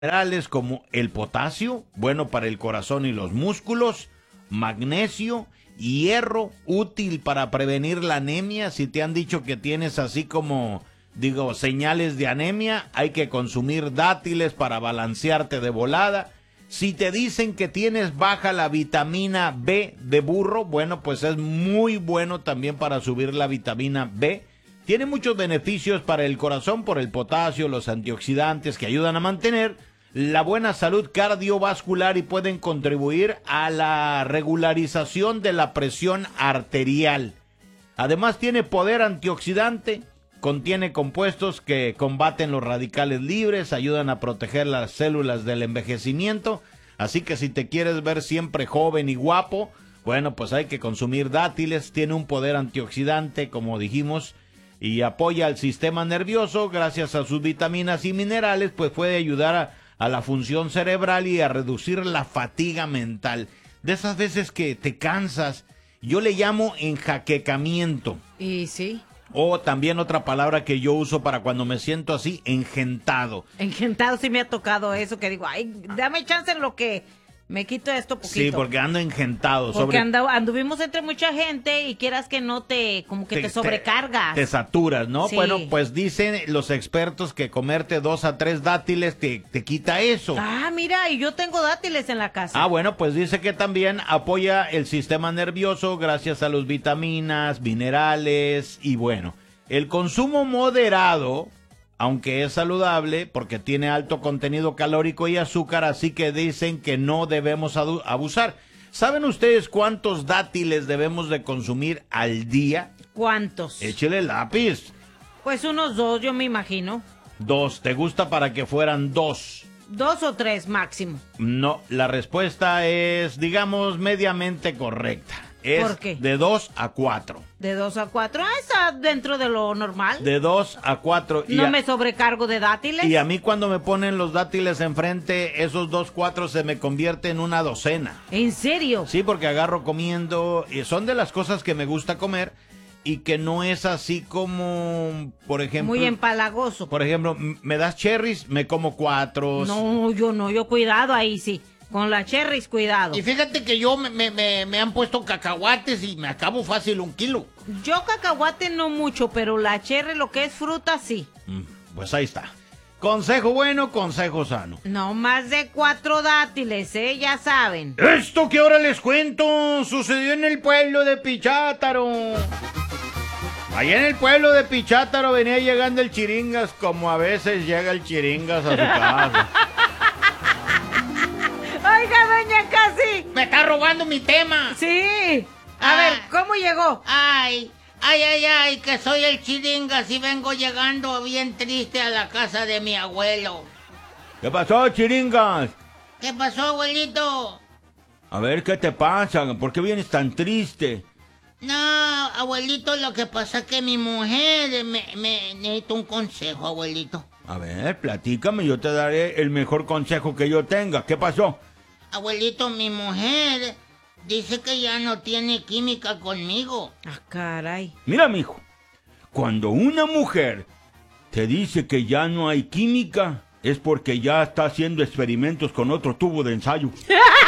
minerales como el potasio, bueno para el corazón y los músculos, magnesio, hierro, útil para prevenir la anemia. Si te han dicho que tienes así como, señales de anemia, hay que consumir dátiles para balancearte de volada. Si te dicen que tienes baja la vitamina B de burro, bueno, pues es muy bueno también para subir la vitamina B. Tiene muchos beneficios para el corazón por el potasio, los antioxidantes que ayudan a mantener la buena salud cardiovascular y pueden contribuir a la regularización de la presión arterial. Además tiene poder antioxidante, contiene compuestos que combaten los radicales libres, ayudan a proteger las células del envejecimiento, así que si te quieres ver siempre joven y guapo, bueno, pues hay que consumir dátiles. Tiene un poder antioxidante, como dijimos, y apoya al sistema nervioso. Gracias a sus vitaminas y minerales, pues puede ayudar a la función cerebral y a reducir la fatiga mental. De esas veces que te cansas, yo le llamo enjaquecamiento. Y sí. O también otra palabra que yo uso para cuando me siento así, engentado. Engentado, sí me ha tocado eso, que digo, ay, dame chance en lo que me quito esto poquito. Sí, porque ando engentado. Porque anduvimos entre mucha gente y quieras que no como que te sobrecargas. Te saturas, ¿no? Sí. Bueno, pues dicen los expertos que comerte 2 a 3 dátiles te quita eso. Ah, mira, y yo tengo dátiles en la casa. Ah, bueno, pues dice que también apoya el sistema nervioso gracias a los vitaminas, minerales y bueno, el consumo moderado, aunque es saludable porque tiene alto contenido calórico y azúcar, así que dicen que no debemos abusar. ¿Saben ustedes cuántos dátiles debemos de consumir al día? ¿Cuántos? Échele lápiz. Pues unos 2, yo me imagino. 2. ¿Te gusta para que fueran 2? 2 o 3 máximo. No, la respuesta es, digamos, mediamente correcta. Es ¿Por qué? de 2 a 4. De 2 a 4, está dentro de lo normal. De 2 a 4. No me sobrecargo de dátiles. Y a mí cuando me ponen los dátiles enfrente, esos 2, 4 se me convierte en una docena. ¿En serio? Sí, porque agarro comiendo, y son de las cosas que me gusta comer y que no es así como, por ejemplo... Muy empalagoso. Por ejemplo, me das cherries, me como 4. No, yo cuidado ahí sí. Con la cherries, cuidado. Y fíjate que yo me han puesto cacahuates y me acabo fácil 1 kilo. Yo cacahuate no mucho, pero la cherry, lo que es fruta, sí. Pues ahí está. Consejo bueno, consejo sano. No más de 4 dátiles, ya saben. Esto que ahora les cuento sucedió en el pueblo de Pichátaro. Allá en el pueblo de Pichátaro venía llegando el Chiringas como a veces llega el Chiringas a su casa. Oiga, doña Casi. Me está robando mi tema. Sí. A ver, ¿cómo llegó? Ay, que soy el Chiringas y vengo llegando bien triste a la casa de mi abuelo. ¿Qué pasó, Chiringas? ¿Qué pasó, abuelito? A ver, ¿qué te pasa? ¿Por qué vienes tan triste? No, abuelito, lo que pasa es que mi mujer me necesita un consejo, abuelito. A ver, platícame, yo te daré el mejor consejo que yo tenga. ¿Qué pasó? Abuelito, mi mujer dice que ya no tiene química conmigo. Ah, caray. Mira, mijo, cuando una mujer te dice que ya no hay química, es porque ya está haciendo experimentos con otro tubo de ensayo.